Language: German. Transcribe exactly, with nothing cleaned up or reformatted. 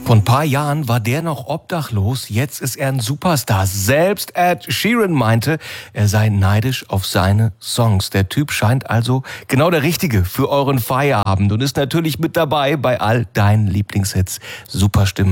Vor ein paar Jahren war der noch obdachlos, jetzt ist er ein Superstar. Selbst Ed Sheeran meinte, er sei neidisch auf seine Songs. Der Typ scheint also genau der Richtige für euren Feierabend und ist natürlich mit dabei bei all deinen Lieblingshits. Super Stimme.